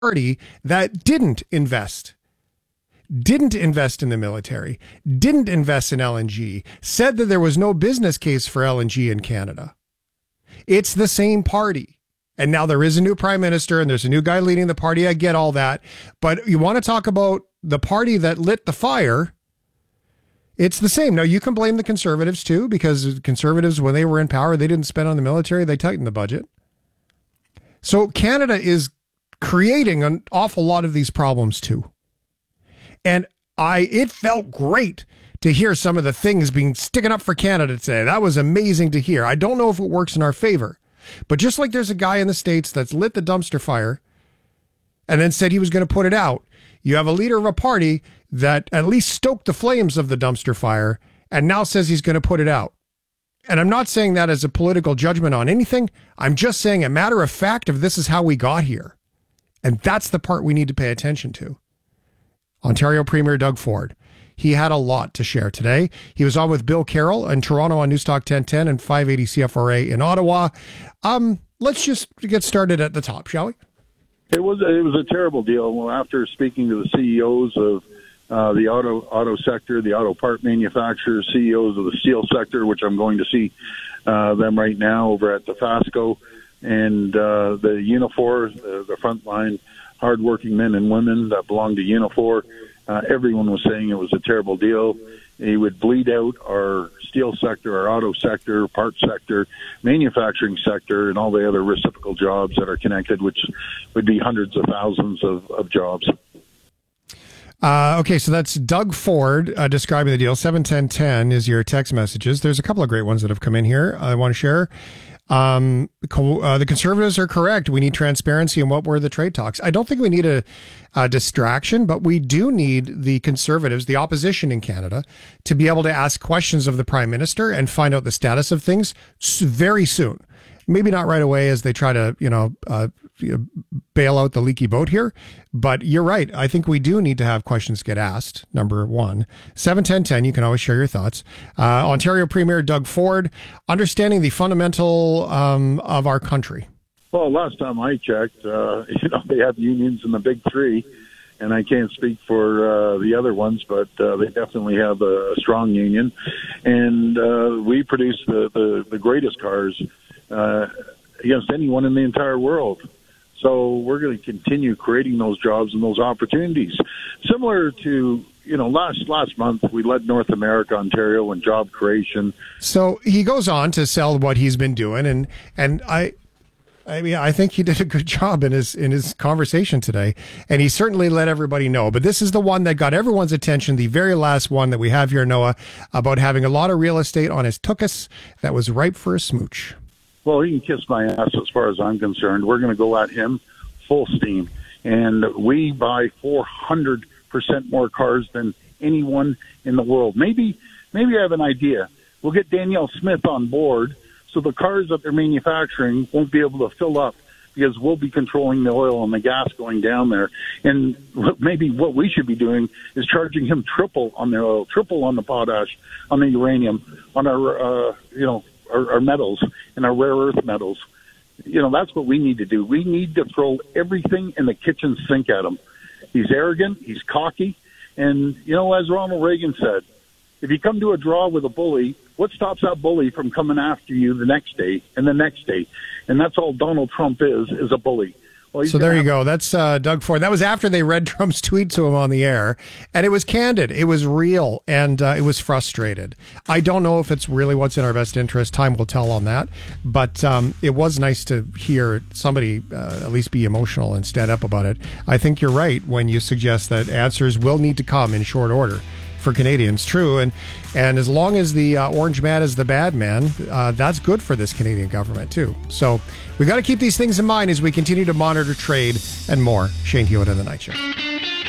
party that didn't invest in the military, didn't invest in LNG, said that there was no business case for LNG in Canada. It's the same party. And now there is a new prime minister and there's a new guy leading the party. I get all that. But you want to talk about the party that lit the fire, it's the same. Now, you can blame the Conservatives too, because Conservatives, when they were in power, they didn't spend on the military. They tightened the budget. So Canada is creating an awful lot of these problems too. And it felt great to hear some of the things being sticking up for Canada today. That was amazing to hear. I don't know if it works in our favor, but just like there's a guy in the States that's lit the dumpster fire and then said he was going to put it out, you have a leader of a party that at least stoked the flames of the dumpster fire and now says he's going to put it out. And I'm not saying that as a political judgment on anything. I'm just saying a matter of fact of this is how we got here. And that's the part we need to pay attention to. Ontario Premier Doug Ford. He had a lot to share today. He was on with Bill Carroll in Toronto on Newstalk 1010 and 580 CFRA in Ottawa. Let's just get started at the top, shall we? It was a terrible deal. Well, after speaking to the CEOs of the auto sector, the auto part manufacturers, CEOs of the steel sector, which I'm going to see them right now over at the Fasco, and the Unifor, the frontline hardworking men and women that belong to Unifor. Everyone was saying it was a terrible deal. It would bleed out our steel sector, our auto sector, parts sector, manufacturing sector, and all the other reciprocal jobs that are connected, which would be hundreds of thousands of jobs. Okay, so that's Doug Ford describing the deal. 71010 is your text messages. There's a couple of great ones that have come in here I want to share. The Conservatives are correct. We need transparency in what were the trade talks. I don't think we need a distraction, but we do need the Conservatives, the opposition in Canada, to be able to ask questions of the Prime Minister and find out the status of things very soon. Maybe not right away as they try to, bail out the leaky boat here. But you're right. I think we do need to have questions get asked, number one. 71010, you can always share your thoughts. Ontario Premier Doug Ford, understanding the fundamental of our country. Well, last time I checked, they have unions in the big three, and I can't speak for the other ones, but they definitely have a strong union. And we produce the greatest cars against anyone in the entire world. So we're going to continue creating those jobs and those opportunities. Similar to, last month we led North America, Ontario, in job creation. So he goes on to sell what he's been doing, and I think he did a good job in his conversation today, and he certainly let everybody know. But this is the one that got everyone's attention, the very last one that we have here, Noah, about having a lot of real estate on his tuchus that was ripe for a smooch. Well, he can kiss my ass as far as I'm concerned. We're going to go at him full steam. And we buy 400% more cars than anyone in the world. Maybe I have an idea. We'll get Danielle Smith on board so the cars that they're manufacturing won't be able to fill up because we'll be controlling the oil and the gas going down there. And maybe what we should be doing is charging him triple on the oil, triple on the potash, on the uranium, on our metals and our rare earth metals. That's what we need to do. We need to throw everything in the kitchen sink at him. He's arrogant. He's cocky. And, as Ronald Reagan said, if you come to a draw with a bully, what stops that bully from coming after you the next day and the next day? And that's all Donald Trump is a bully. Well, so there you go. That's Doug Ford. That was after they read Trump's tweet to him on the air. And it was candid. It was real. And it was frustrated. I don't know if it's really what's in our best interest. Time will tell on that. But it was nice to hear somebody at least be emotional and stand up about it. I think you're right when you suggest that answers will need to come in short order for Canadians. True. And as long as the orange man is the bad man, that's good for this Canadian government too. So we got to keep these things in mind as we continue to monitor trade and more. Shane Hewitt in the Night Show.